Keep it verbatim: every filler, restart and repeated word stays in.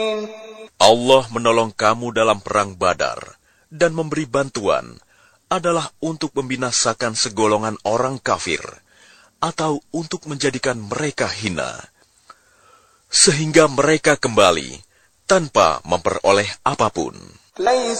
Allah menolong kamu dalam perang Badar dan memberi bantuan adalah untuk membinasakan segolongan orang kafir atau untuk menjadikan mereka hina, sehingga mereka kembali tanpa memperoleh apapun.